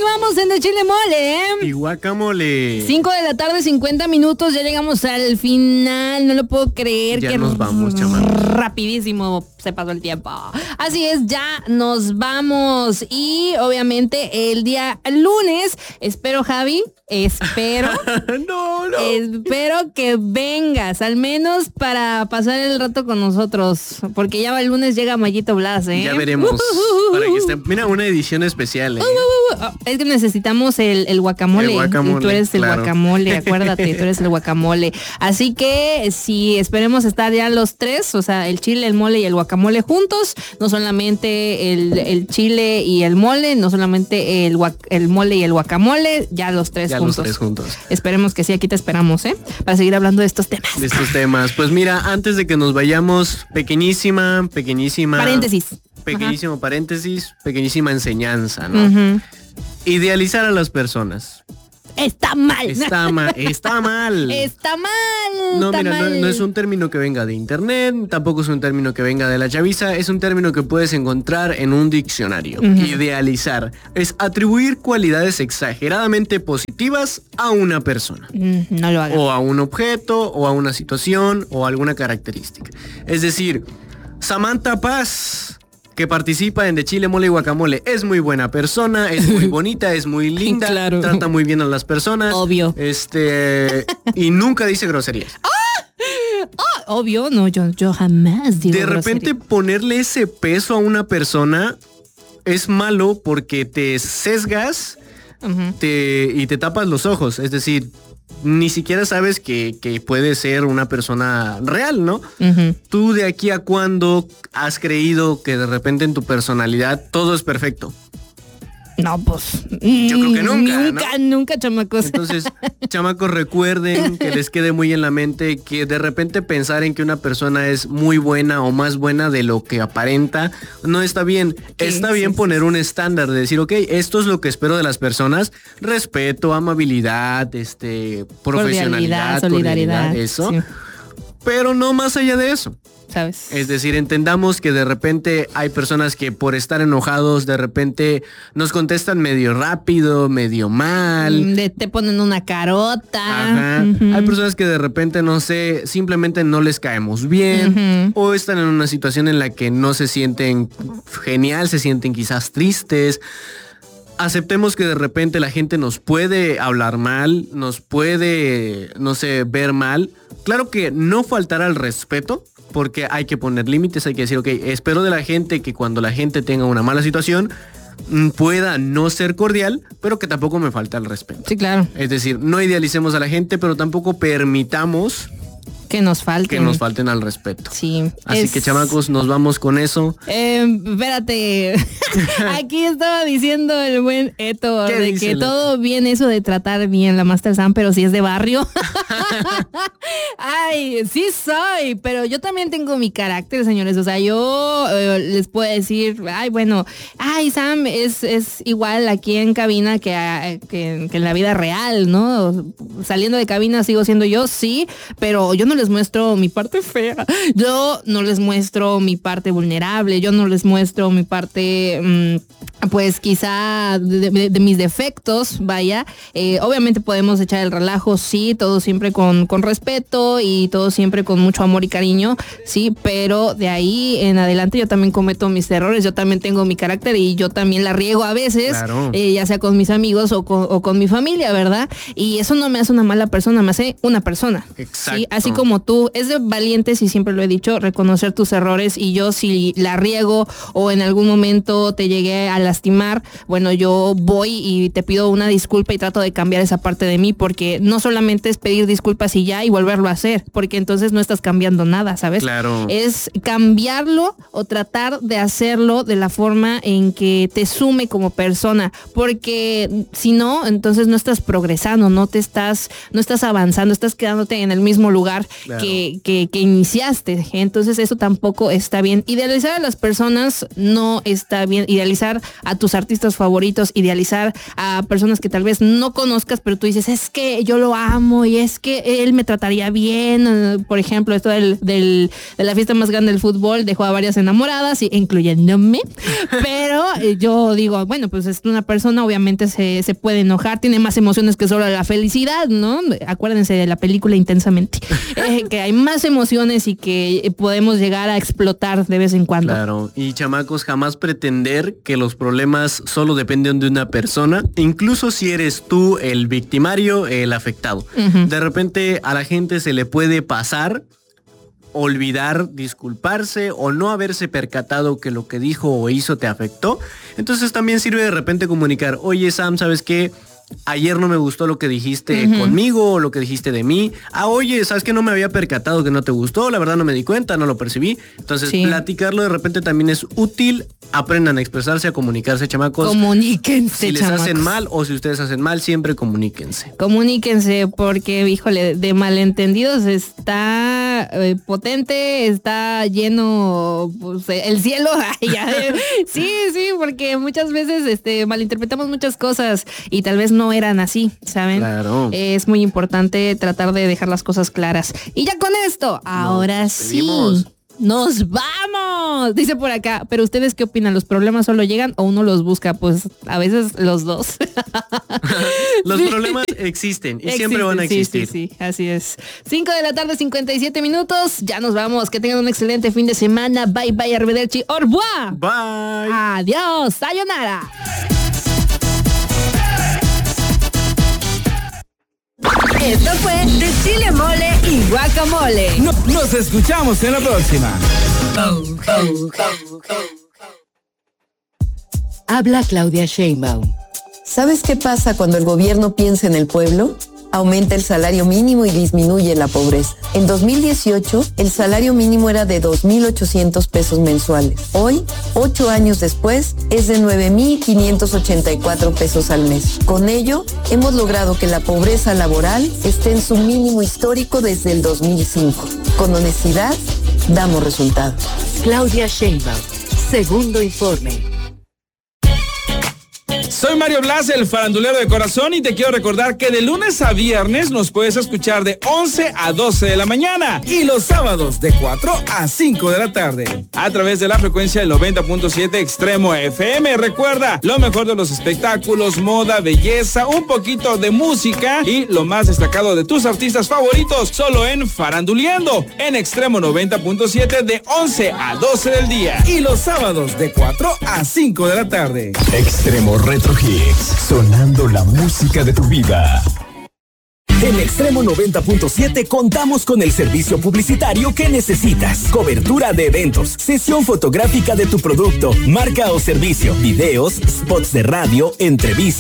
Continuamos en De Chile Mole. Y guacamole. 5 de la tarde, 50 minutos. Ya llegamos al final. No lo puedo creer. Ya que nos vamos, chamacos. Rapidísimo se pasó el tiempo. Así es, ya nos vamos. Y obviamente el día lunes, espero, Javi, espero que vengas, al menos para pasar el rato con nosotros, porque ya el lunes llega Mayito Blas, ¿eh? Ya veremos. Para que esté, mira, una edición especial, ¿eh? Es que necesitamos el guacamole. El guacamole, y tú eres el claro. guacamole, acuérdate, tú eres el guacamole. Así que sí, esperemos estar ya los tres, o sea, el chile, el mole y el guacamole juntos. No solamente el chile y el mole, no solamente el mole y el guacamole, ya los tres ya juntos. Los tres juntos. Esperemos que sí, aquí te esperamos, ¿eh? Para seguir hablando de estos temas. De estos temas. Pues mira, antes de que nos vayamos, pequeñísima. Pequeñísimo paréntesis, pequeñísima enseñanza, ¿no? Uh-huh. Idealizar a las personas. Está mal. Está mal. Está mal. No, está mira, mal. no es un término que venga de internet, tampoco es un término que venga de la chaviza, es un término que puedes encontrar en un diccionario. Uh-huh. Idealizar es atribuir cualidades exageradamente positivas a una persona. No lo hagas. O a un objeto, o a una situación, o a alguna característica. Es decir, Samantha Paz, que participa en De Chile, Mole y Guacamole, es muy buena persona, es muy bonita, es muy linda, claro. Trata muy bien a las personas. Obvio. Y nunca dice groserías. Obvio, no, yo jamás digo De repente grosería. ponerle ese peso a una persona es malo porque te sesgas Uh-huh. y te tapas los ojos. Es decir, ni siquiera sabes que puede ser una persona real, ¿no? Uh-huh. ¿Tú de aquí a cuándo has creído que de repente en tu personalidad todo es perfecto? No, pues. Yo creo que nunca, Nunca, chamacos. Entonces, chamacos, recuerden que les quede muy en la mente que de repente pensar en que una persona es muy buena o más buena de lo que aparenta no está bien. Está bien poner un estándar de decir, ok, esto es lo que espero de las personas. Respeto, amabilidad, profesionalidad, solidaridad, eso. Sí. Pero no más allá de eso. ¿Sabes? Es decir, entendamos que de repente hay personas que por estar enojados de repente nos contestan medio rápido, medio mal. Te ponen una carota. Ajá. Uh-huh. Hay personas que de repente, no sé, simplemente no les caemos bien. Uh-huh. O están en una situación en la que no se sienten genial, se sienten quizás tristes. Aceptemos que de repente la gente nos puede hablar mal, nos puede, no sé, ver mal. Claro que no faltará el respeto, porque hay que poner límites, hay que decir, ok, espero de la gente que cuando la gente tenga una mala situación pueda no ser cordial, pero que tampoco me falta el respeto. Sí, claro. Es decir, no idealicemos a la gente, pero tampoco permitamos que nos falten al respeto. Sí. Así que, chamacos, nos vamos con eso. Espérate. Aquí estaba diciendo el buen Eto de que todo bien eso de tratar bien la Master Sam, pero si es de barrio. Ay, sí soy, pero yo también tengo mi carácter, señores. O sea, yo les puedo decir, Sam es igual aquí en cabina que en la vida real, ¿no? Saliendo de cabina sigo siendo yo, sí, pero yo no les muestro mi parte fea, yo no les muestro mi parte vulnerable, yo no les muestro mi parte pues quizá de mis defectos, vaya. Obviamente podemos echar el relajo, sí, todo siempre con respeto y todo siempre con mucho amor y cariño, sí, pero de ahí en adelante yo también cometo mis errores, yo también tengo mi carácter y yo también la riego a veces, claro. Ya sea con mis amigos o con mi familia, ¿verdad? Y eso no me hace una mala persona, me hace una persona. Exacto. ¿Sí? Así como tú, es de valientes, y siempre lo he dicho, reconocer tus errores, y yo si la riego o en algún momento te llegué a lastimar, bueno, yo voy y te pido una disculpa y trato de cambiar esa parte de mí, porque no solamente es pedir disculpas y ya y volverlo a hacer, porque entonces no estás cambiando nada, ¿sabes? Claro. Es cambiarlo o tratar de hacerlo de la forma en que te sume como persona, porque si no, entonces no estás progresando, no estás avanzando, estás quedándote en el mismo lugar, Claro. que iniciaste. Entonces eso tampoco está bien. Idealizar a las personas no está bien. Idealizar a tus artistas favoritos, idealizar a personas que tal vez no conozcas, pero tú dices, es que yo lo amo y es que él me trataría bien. Por ejemplo, esto de la fiesta más grande del fútbol dejó a varias enamoradas, incluyéndome. Pero yo digo, bueno, pues es una persona, obviamente se puede enojar, tiene más emociones que solo la felicidad, ¿no? Acuérdense de la película Intensamente, que hay más emociones y que podemos llegar a explotar de vez en cuando. Claro, y chamacos, jamás pretender que los problemas solo dependen de una persona, incluso si eres tú el victimario, el afectado. Uh-huh. De repente a la gente se le puede pasar, olvidar, disculparse o no haberse percatado que lo que dijo o hizo te afectó. Entonces también sirve de repente comunicar, oye Sam, ¿sabes qué? Ayer no me gustó lo que dijiste conmigo o lo que dijiste de mí. Oye, ¿sabes qué? No me había percatado que no te gustó. La verdad no me di cuenta, no lo percibí. Entonces, platicarlo de repente también es útil. Aprendan a expresarse, a comunicarse, chamacos. Comuníquense, si les chamacos. hacen mal o si ustedes hacen mal, siempre comuníquense. Comuníquense porque, híjole, de malentendidos está potente, está lleno pues, el cielo. Sí, porque muchas veces malinterpretamos muchas cosas y tal vez no eran así, ¿saben? Claro. Es muy importante tratar de dejar las cosas claras. Y ya con esto, ahora sí. ¡Nos vamos! Dice por acá, pero ¿ustedes qué opinan? ¿Los problemas solo llegan o uno los busca? Pues a veces los dos. Los problemas existen y siempre van a existir. Sí, así es. 5:57 p.m. Ya nos vamos. Que tengan un excelente fin de semana. Bye, bye, arrivederci. Au revoir. Bye. Adiós. Sayonara. Esto fue De Chile Mole y Guacamole. Nos escuchamos en la próxima. Habla Claudia Sheinbaum. ¿Sabes qué pasa cuando el gobierno piensa en el pueblo? Aumenta el salario mínimo y disminuye la pobreza. En 2018, el salario mínimo era de 2,800 pesos mensuales. Hoy, 8 años después, es de 9,584 pesos al mes. Con ello, hemos logrado que la pobreza laboral esté en su mínimo histórico desde el 2005. Con honestidad, damos resultados. Claudia Sheinbaum, segundo informe. Soy Mario Blas, el farandulero de corazón, y te quiero recordar que de lunes a viernes nos puedes escuchar de 11 a 12 de la mañana y los sábados de 4 a 5 de la tarde a través de la frecuencia del 90.7 Extremo FM. Recuerda, lo mejor de los espectáculos, moda, belleza, un poquito de música y lo más destacado de tus artistas favoritos, solo en Faranduleando, en Extremo 90.7 de 11 a 12 del día y los sábados de 4 a 5 de la tarde. Extremo Retro Hits, sonando la música de tu vida. En Extremo 90.7 contamos con el servicio publicitario que necesitas. Cobertura de eventos, sesión fotográfica de tu producto, marca o servicio, videos, spots de radio, entrevistas.